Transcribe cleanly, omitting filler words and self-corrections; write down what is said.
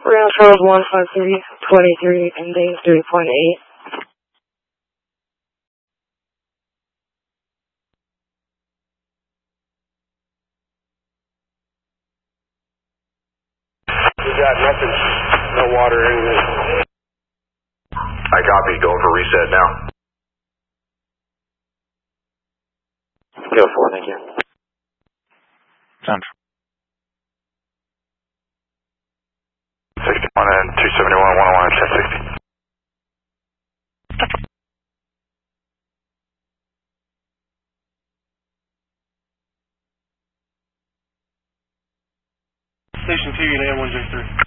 Round Charles 15323, ending 3.8. We got nothing, no water or anything. I copy, going for reset now. Go for it, thank you. Sound. 61 and 271, 101, 1060. Station 2, you land 103.